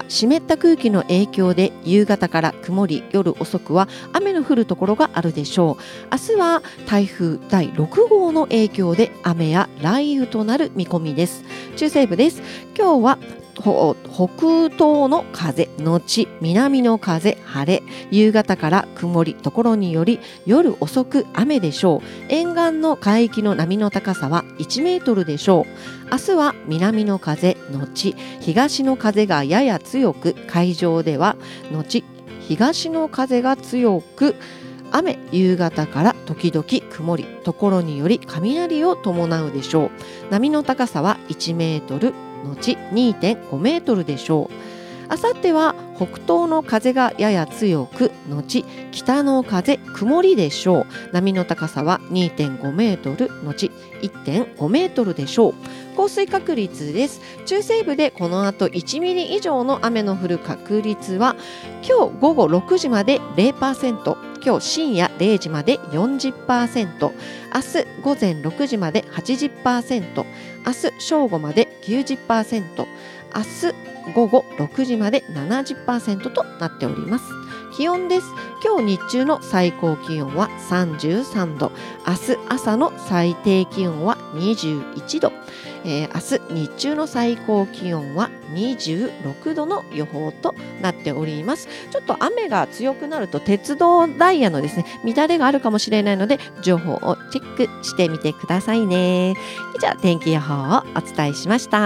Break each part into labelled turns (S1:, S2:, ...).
S1: 湿った空気の影響で夕方から曇り、夜遅くは雨の降るところがあるでしょう。明日は台風第6号の影響で雨や雷雨となる見込みです。中西部です。今日は北東の風のち南の風晴れ、夕方から曇り、ところにより夜遅く雨でしょう。沿岸の海域の波の高さは1メートルでしょう。明日は南の風のち東の風がやや強く、海上ではのち東の風が強く雨、夕方から時々曇り、ところにより雷を伴うでしょう。波の高さは1メートルのち 2.5 メートルでしょう。あさっては北東の風がやや強くのち北の風曇りでしょう。波の高さは 2.5 メートルのち 1.5 メートルでしょう。降水確率です。中西部でこの後1ミリ以上の雨の降る確率は今日午後6時まで 0%、今日深夜0時まで 40%、明日午前6時まで 80%、明日正午まで 90%、明日午後6時まで 70% となっております。気温です。今日日中の最高気温は33度、明日朝の最低気温は21度、明日日中の最高気温は26度の予報となっております。ちょっと雨が強くなると鉄道ダイヤのですね乱れがあるかもしれないので、情報をチェックしてみてくださいね。以上、天気予報をお伝えしました。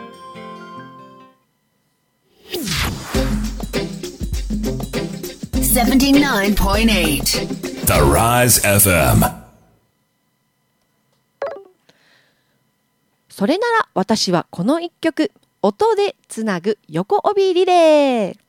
S2: 79.8 The Rise FM。
S1: それなら私はこの一曲、音でつなぐ横帯リレー。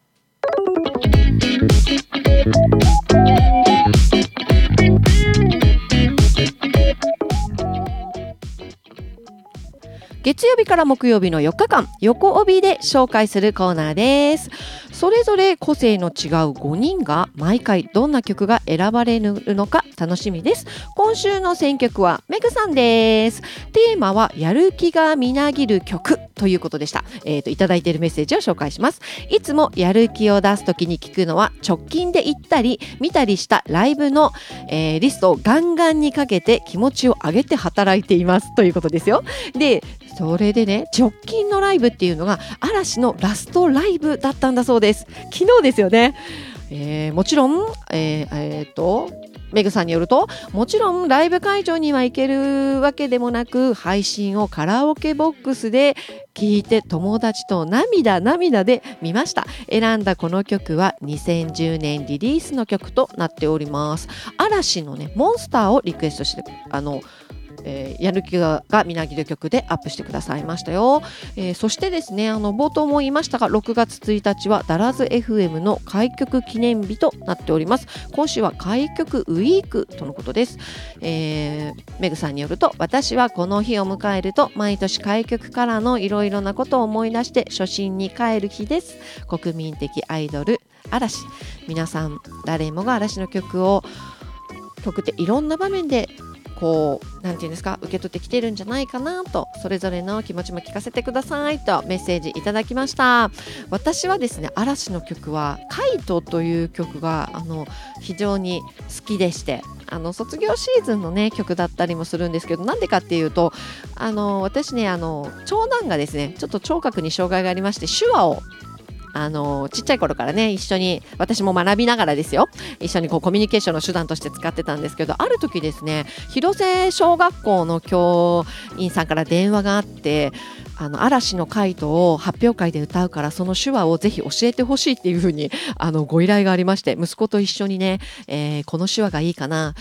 S1: 月曜日から木曜日の4日間、横帯で紹介するコーナーです。それぞれ個性の違う5人が毎回どんな曲が選ばれるのか楽しみです。今週の選曲はメグさんです。テーマはやる気がみなぎる曲ということでした。いただいているメッセージを紹介します。いつもやる気を出すときに聞くのは直近で行ったり見たりしたライブの、リストをガンガンにかけて気持ちを上げて働いていますということですよ。で、それでね、直近のライブっていうのが嵐のラストライブだったんだそうです。昨日ですよね。もちろん、メグさんによると、もちろんライブ会場には行けるわけでもなく、配信をカラオケボックスで聞いて友達と涙で見ました。選んだこの曲は2010年リリースの曲となっております。嵐のね、モンスターをリクエストしてやる気がみなぎる曲でアップしてくださいましたよ。そしてですね、冒頭も言いましたが、6月1日はダラズ FM の開局記念日となっております。今週は開局ウィークとのことです。メグさんによると、私はこの日を迎えると毎年開局からのいろいろなことを思い出して初心に帰る日です。国民的アイドル嵐、皆さん誰もが嵐の曲っていろんな場面でなんていうんですか、受け取ってきてるんじゃないかなと、それぞれの気持ちも聞かせてくださいとメッセージいただきました。私はですね、嵐の曲はカイトという曲が非常に好きでして、卒業シーズンのね曲だったりもするんですけど、なんでかっていうと私ね長男がですねちょっと聴覚に障害がありまして、手話をちっちゃい頃からね一緒に私も学びながらですよ、一緒にコミュニケーションの手段として使ってたんですけど、ある時ですね、広瀬小学校の教員さんから電話があって、嵐のカイトを発表会で歌うからその手話をぜひ教えてほしいっていう風にご依頼がありまして、息子と一緒にね、この手話がいいかな、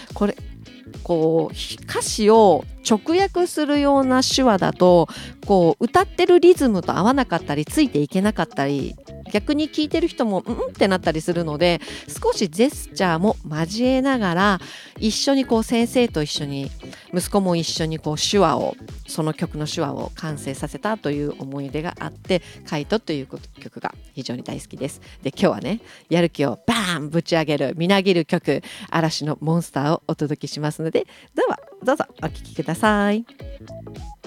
S1: 歌詞を直訳するような手話だと歌ってるリズムと合わなかったりついていけなかったり、逆に聞いてる人もってなったりするので、少しジェスチャーも交えながら一緒に先生と一緒に息子も一緒にその曲の手話を完成させたという思い出があって、カイトという曲が非常に大好きです。で、今日はね、やる気をバーンぶち上げるみなぎる曲、嵐のモンスターをお届けしますので、どうぞお聴きください。